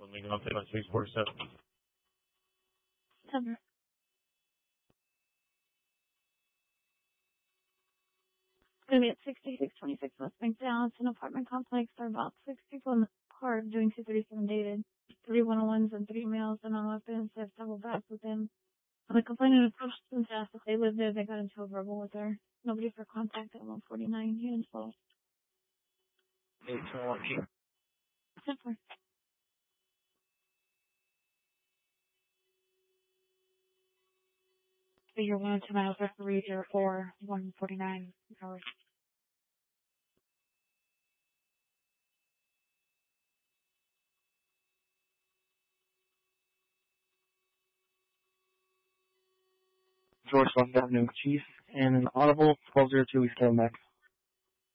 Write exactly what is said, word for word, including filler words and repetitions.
Let me go update on six forty-seven. September. It's going to be at sixty-six twenty-six West Bank Down. It's an apartment complex. There are about six people in the car doing two thirty-seven dated. Three one-on-ones and three males and on weapons. They have several bags with them. When the complainant approached them to ask if they lived there, they got into a verbal with her. Nobody for contact at one forty-nine Uninsville. eight twenty-one P. September. So you're one oh two miles west of three zero four, one forty-nine hours. George Washington Avenue, Chief, and an audible twelve oh two, we stand back.